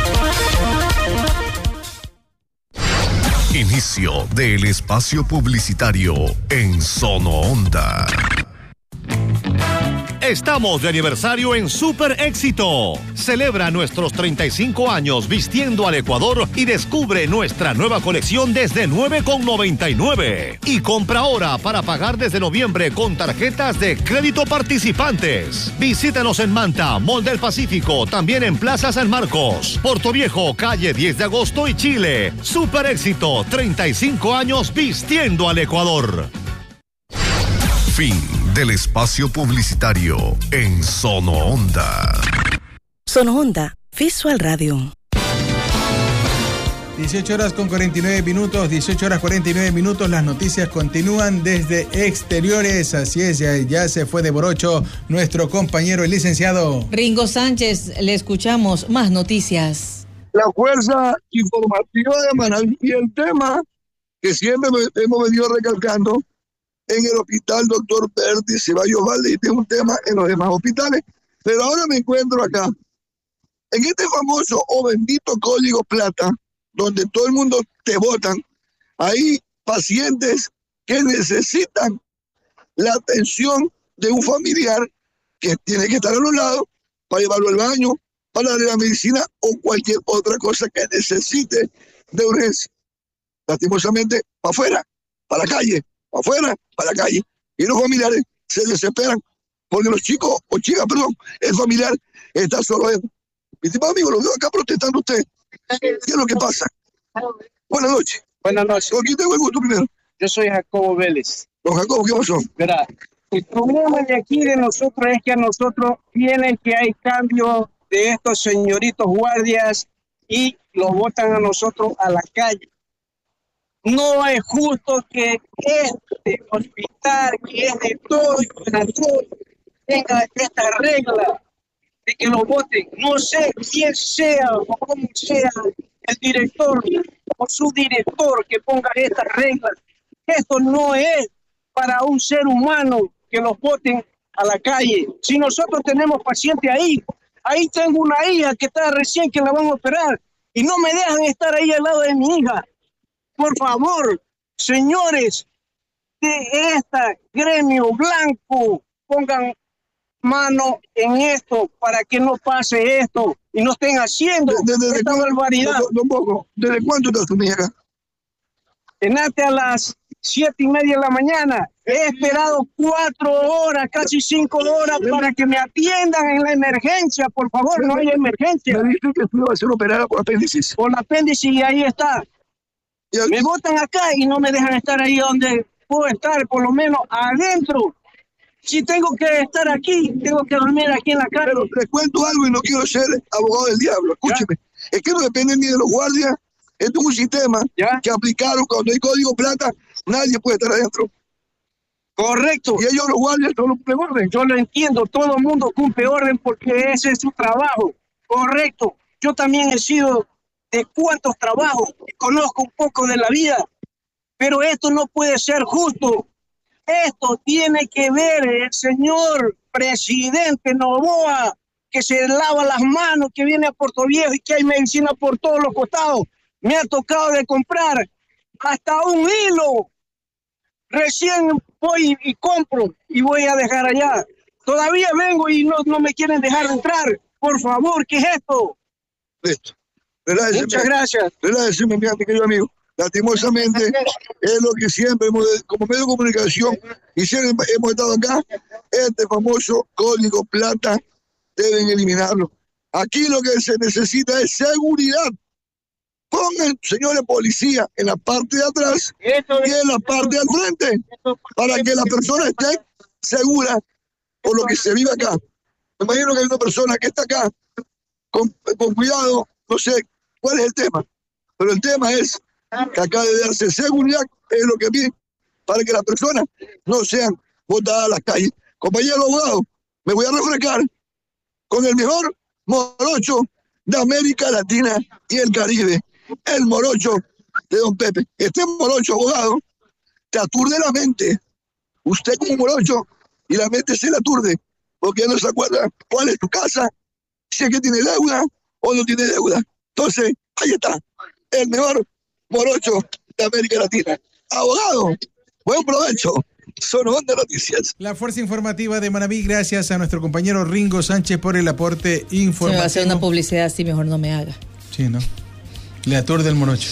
Inicio del espacio publicitario en Sono Onda. Estamos de aniversario en Super Éxito. Celebra nuestros treinta y cinco años vistiendo al Ecuador y descubre nuestra nueva colección desde nueve con noventa y nueve. Y compra ahora para pagar desde noviembre con tarjetas de crédito participantes. Visítanos en Manta, Mall del Pacífico, también en Plaza San Marcos, Puerto Viejo, calle diez de agosto y Chile. Super Éxito, treinta y cinco años vistiendo al Ecuador. Fin del espacio publicitario en Sono Onda. Sono Onda, Visual Radio. dieciocho horas con cuarenta y nueve minutos, dieciocho horas cuarenta y nueve minutos, las noticias continúan desde exteriores, así es, ya, ya se fue de Borocho nuestro compañero el licenciado Ringo Sánchez, le escuchamos, más noticias. La fuerza informativa de Manabí y el tema que siempre hemos venido recalcando en el hospital doctor Berti Ceballos Valde, y tengo un tema en los demás hospitales, pero ahora me encuentro acá, en este famoso o bendito código plata, donde todo el mundo te votan, hay pacientes que necesitan la atención de un familiar que tiene que estar a los lados para llevarlo al baño, para darle la medicina o cualquier otra cosa que necesite de urgencia. Lastimosamente, para afuera, para la calle, para afuera, para la calle. Y los familiares se desesperan porque los chicos, o chicas, perdón, el familiar está solo. Mi estimado amigo, lo veo acá protestando usted. ¿Qué es lo que pasa? Buenas noches. Buenas noches. ¿Con quién tengo el gusto primero? Yo soy Jacobo Vélez. Don Jacobo, ¿qué pasó? Verá, el problema de aquí de nosotros es que a nosotros vienen que hay cambio de estos señoritos guardias y los botan a nosotros a la calle. No es justo que este hospital, que es de todo y para todos, tenga esta regla de que lo voten. No sé quién sea o cómo sea el director o su director que ponga estas reglas. Esto no es para un ser humano que los voten a la calle. Si nosotros tenemos pacientes ahí, ahí tengo una hija que está recién que la van a operar y no me dejan estar ahí al lado de mi hija. Por favor, señores de este gremio blanco, pongan mano en esto para que no pase esto y no estén haciendo ¿Desde esta barbaridad. Don Boco, ¿desde cuánto estás tu hija acá? Tenate a las siete y media de la mañana. He esperado cuatro horas, casi cinco horas para que me atiendan en la emergencia. Por favor, no hay emergencia. Me dijiste que tú ibas a ser operada por apéndicis. Por apéndicis y ahí está. Me botan acá y no me dejan estar ahí donde puedo estar, por lo menos adentro. Si tengo que estar aquí, tengo que dormir aquí en la calle. Pero les cuento algo y no quiero ser abogado del diablo. Escúcheme. ¿Ya? Es que no depende ni de los guardias. Esto es un sistema ¿Ya? que aplicaron cuando hay código plata. Nadie puede estar adentro. Correcto. Y ellos los guardias todos cumplen orden. Yo lo entiendo. Todo el mundo cumple orden porque ese es su trabajo. Correcto. Yo también he sido de cuantos trabajos. Conozco un poco de la vida. Pero esto no puede ser justo. Esto tiene que ver el señor presidente Noboa, que se lava las manos, que viene a Puerto Viejo y que hay medicina por todos los costados. Me ha tocado de comprar hasta un hilo. Recién voy y compro y voy a dejar allá. Todavía vengo y no, no me quieren dejar entrar. Por favor, ¿qué es esto? Listo. Muchas gracias. Relájese, mi querido amigo. Lastimosamente, es lo que siempre, hemos, como medio de comunicación, y siempre hemos estado acá, este famoso código plata, deben eliminarlo. Aquí lo que se necesita es seguridad. Pongan, señores policía, en la parte de atrás y en la parte de al frente, para que la persona esté segura por lo que se vive acá. Me imagino que hay una persona que está acá, con, con cuidado, no sé cuál es el tema, pero el tema es que acá debe darse seguridad, es lo que piden, para que las personas no sean botadas a las calles. Compañero abogado, me voy a refrescar con el mejor morocho de América Latina y el Caribe, el morocho de Don Pepe. Este morocho, abogado, te aturde la mente. Usted como morocho y la mente se le aturde, porque no se acuerda cuál es tu casa, si es que tiene deuda o no tiene deuda. Entonces, ahí está, el mejor morocho de América Latina. Abogado, buen provecho. Son Onda Noticias. La fuerza informativa de Manabí, gracias a nuestro compañero Ringo Sánchez por el aporte informativo. Se va a hacer una publicidad así, mejor no me haga. Sí, ¿no? Le aturde el morocho.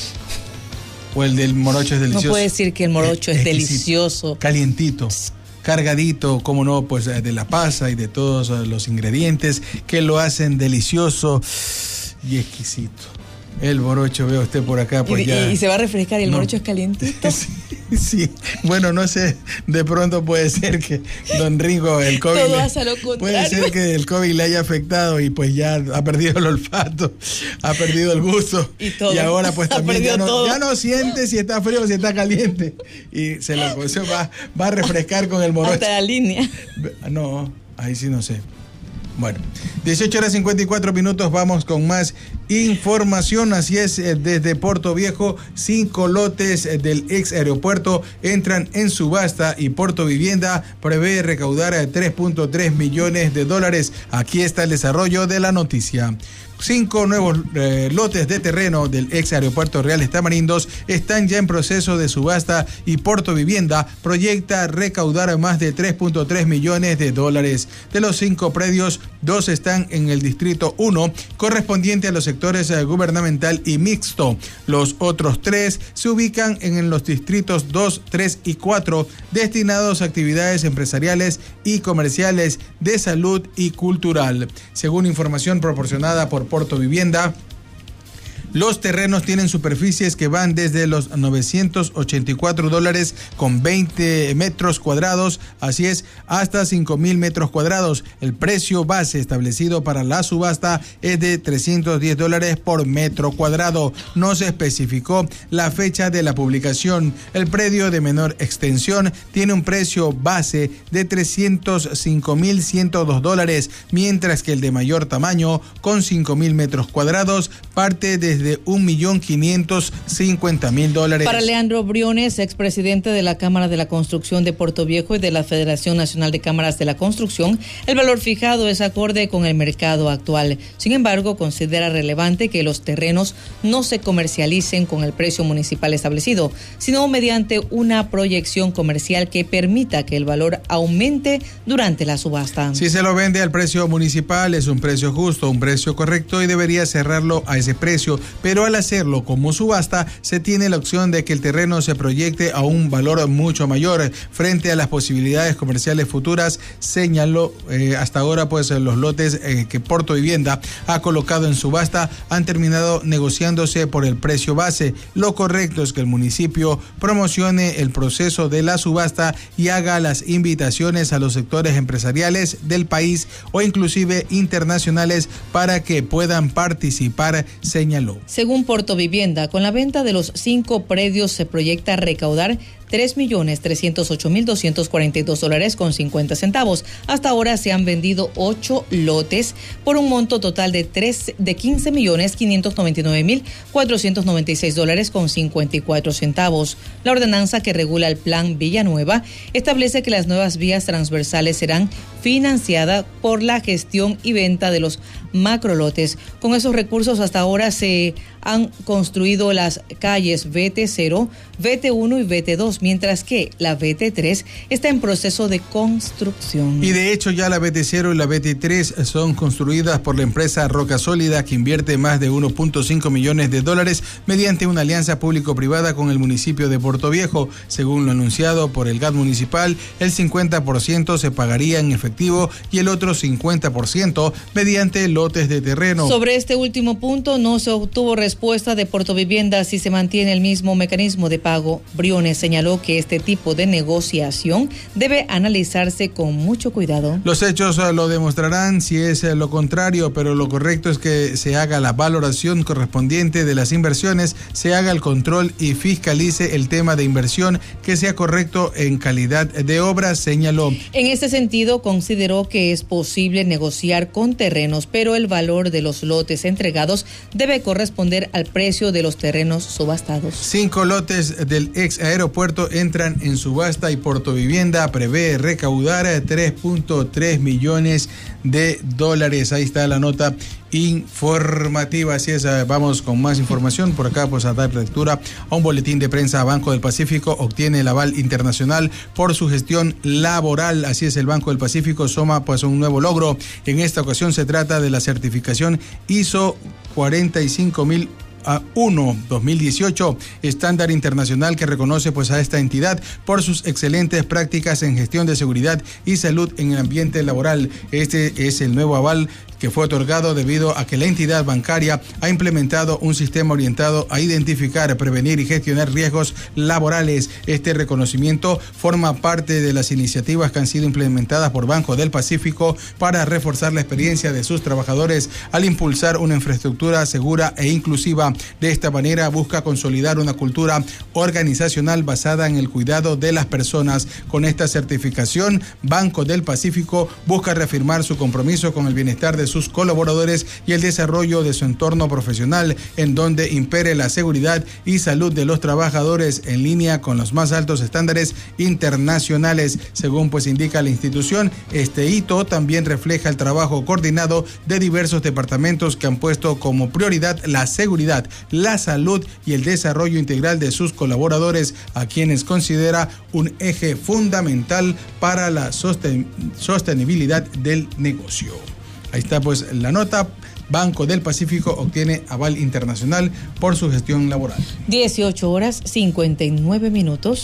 O el del morocho es delicioso. No puede decir que el morocho es, es delicioso. Calientito. Cargadito, como no, pues de la pasa y de todos los ingredientes que lo hacen delicioso y exquisito. El morocho, veo usted por acá, pues y, ya... Y se va a refrescar y el no. morocho es calientito. Sí, sí, bueno, no sé, de pronto puede ser que don Ringo, el COVID... Todo le, hace lo contrario. Puede ser que el COVID le haya afectado y pues ya ha perdido el olfato, ha perdido el gusto. Y todo. Y ahora pues también ya no, todo. ya no siente si está frío o si está caliente. Y se lo se va, va a refrescar con el morocho. Hasta la línea. No, ahí sí no sé. Bueno, dieciocho horas cincuenta y cuatro minutos, vamos con más información. Así es, desde Puerto Viejo, cinco lotes del ex aeropuerto entran en subasta y Puerto Vivienda prevé recaudar tres punto tres millones de dólares. Aquí está el desarrollo de la noticia. Cinco nuevos eh, lotes de terreno del ex aeropuerto Reales Tamarindos están ya en proceso de subasta y Puerto Vivienda proyecta recaudar más de tres punto tres millones de dólares. De los cinco predios, dos están en el distrito uno, correspondiente a los sectores eh, gubernamental y mixto. Los otros tres se ubican en los distritos dos, tres y cuatro, destinados a actividades empresariales y comerciales, de salud y cultural. Según información proporcionada por Puerto Vivienda, Los terrenos tienen superficies que van desde los novecientos ochenta y cuatro dólares con veinte metros cuadrados, así es, hasta cinco mil metros cuadrados. El precio base establecido para la subasta es de trescientos diez dólares por metro cuadrado. No se especificó la fecha de la publicación. El predio de menor extensión tiene un precio base de trescientos cinco mil ciento dos dólares, mientras que el de mayor tamaño, con cinco mil metros cuadrados, parte desde de un millón quinientos cincuenta mil dólares. Para Leandro Briones, expresidente de la Cámara de la Construcción de Puerto Viejo y de la Federación Nacional de Cámaras de la Construcción, el valor fijado es acorde con el mercado actual. Sin embargo, considera relevante que los terrenos no se comercialicen con el precio municipal establecido, sino mediante una proyección comercial que permita que el valor aumente durante la subasta. Si se lo vende al precio municipal, es un precio justo, un precio correcto y debería cerrarlo a ese precio. Pero al hacerlo como subasta, se tiene la opción de que el terreno se proyecte a un valor mucho mayor frente a las posibilidades comerciales futuras, señaló. Eh, hasta ahora, pues los lotes eh, que Porto Vivienda ha colocado en subasta han terminado negociándose por el precio base. Lo correcto es que el municipio promocione el proceso de la subasta y haga las invitaciones a los sectores empresariales del país o inclusive internacionales para que puedan participar, señaló. Según Porto Vivienda, con la venta de los cinco predios se proyecta recaudar tres millones trescientos ocho mil doscientos cuarenta y dos dólares con cincuenta centavos. Hasta ahora se han vendido ocho lotes por un monto total de tres de quince millones quinientos noventa y nueve mil cuatrocientos noventa y seis dólares con cincuenta y cuatro centavos. La ordenanza que regula el Plan Villanueva establece que las nuevas vías transversales serán financiadas por la gestión y venta de los macrolotes. Con esos recursos hasta ahora se han construido las calles V T cero, V T uno y V T dos, mientras que la V T tres está en proceso de construcción. Y de hecho ya la V T cero y la V T tres son construidas por la empresa Roca Sólida, que invierte más de uno punto cinco millones de dólares mediante una alianza público-privada con el municipio de Puerto Viejo. Según lo anunciado por el G A T municipal, el cincuenta por ciento se pagaría en efectivo y el otro cincuenta por ciento mediante lotes de terreno. Sobre este último punto no se obtuvo respuesta de Porto Vivienda si se mantiene el mismo mecanismo de pago. Briones señaló que este tipo de negociación debe analizarse con mucho cuidado. Los hechos lo demostrarán si es lo contrario, pero lo correcto es que se haga la valoración correspondiente de las inversiones, se haga el control y fiscalice el tema de inversión, que sea correcto en calidad de obra, señaló. En este sentido, consideró que es posible negociar con terrenos, pero el valor de los lotes entregados debe corresponder al precio de los terrenos subastados. Cinco lotes del ex aeropuerto entran en subasta y Porto Vivienda prevé recaudar tres punto tres millones de dólares. Ahí está la nota informativa. Así es, vamos con más información. Por acá, pues a dar lectura a un boletín de prensa. Banco del Pacífico obtiene el aval internacional por su gestión laboral. Así es, el Banco del Pacífico suma pues un nuevo logro. En esta ocasión se trata de la certificación I S O cuarenta y cinco mil uno dos mil dieciocho, estándar internacional que reconoce pues a esta entidad por sus excelentes prácticas en gestión de seguridad y salud en el ambiente laboral. Este es el nuevo aval que fue otorgado debido a que la entidad bancaria ha implementado un sistema orientado a identificar, prevenir y gestionar riesgos laborales. Este reconocimiento forma parte de las iniciativas que han sido implementadas por Banco del Pacífico para reforzar la experiencia de sus trabajadores al impulsar una infraestructura segura e inclusiva. De esta manera busca consolidar una cultura organizacional basada en el cuidado de las personas. Con esta certificación, Banco del Pacífico busca reafirmar su compromiso con el bienestar de sus colaboradores y el desarrollo de su entorno profesional, en donde impere la seguridad y salud de los trabajadores en línea con los más altos estándares internacionales. Según pues indica la institución, este hito también refleja el trabajo coordinado de diversos departamentos que han puesto como prioridad la seguridad, la salud y el desarrollo integral de sus colaboradores, a quienes considera un eje fundamental para la sosten- sostenibilidad del negocio. Ahí está pues la nota. Banco del Pacífico obtiene aval internacional por su gestión laboral. dieciocho horas cincuenta y nueve minutos.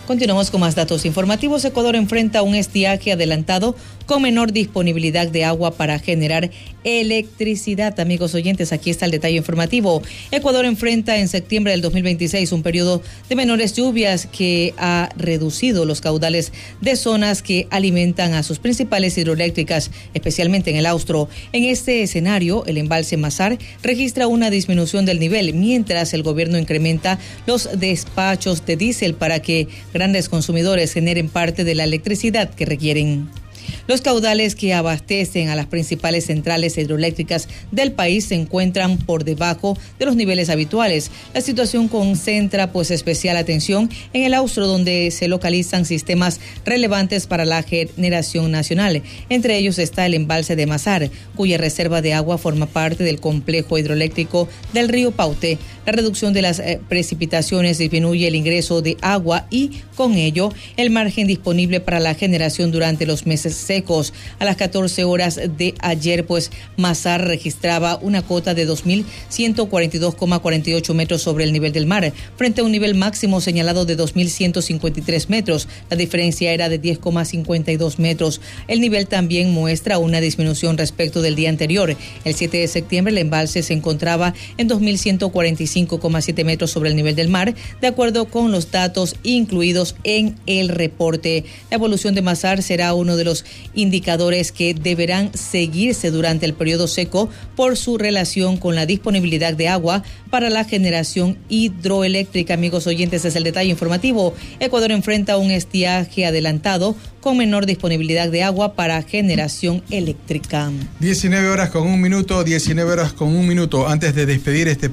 Continuamos con más datos informativos. Ecuador enfrenta un estiaje adelantado con menor disponibilidad de agua para generar electricidad. Amigos oyentes, aquí está el detalle informativo. Ecuador enfrenta en septiembre del dos mil veintiséis un periodo de menores lluvias que ha reducido los caudales de zonas que alimentan a sus principales hidroeléctricas, especialmente en el Austro. En este escenario, el embalse Mazar registra una disminución del nivel, mientras el gobierno incrementa los despachos de diésel para que grandes consumidores generen parte de la electricidad que requieren. Los caudales que abastecen a las principales centrales hidroeléctricas del país se encuentran por debajo de los niveles habituales. La situación concentra pues especial atención en el Austro, donde se localizan sistemas relevantes para la generación nacional. Entre ellos está el embalse de Mazar, cuya reserva de agua forma parte del complejo hidroeléctrico del río Paute. La reducción de las eh, precipitaciones disminuye el ingreso de agua y, con ello, el margen disponible para la generación durante los meses secos. A las catorce horas de ayer, pues, Mazar registraba una cota de dos mil ciento cuarenta y dos coma cuarenta y ocho metros sobre el nivel del mar, frente a un nivel máximo señalado de dos mil ciento cincuenta y tres metros. La diferencia era de diez coma cincuenta y dos metros. El nivel también muestra una disminución respecto del día anterior. El siete de septiembre, el embalse se encontraba en dos mil ciento cuarenta y cinco coma siete metros sobre el nivel del mar, de acuerdo con los datos incluidos en el reporte. La evolución de Mazar será uno de los indicadores que deberán seguirse durante el periodo seco por su relación con la disponibilidad de agua para la generación hidroeléctrica. Amigos oyentes, es el detalle informativo. Ecuador enfrenta un estiaje adelantado con menor disponibilidad de agua para generación eléctrica. diecinueve horas con un minuto, diecinueve horas con un minuto. Antes de despedir este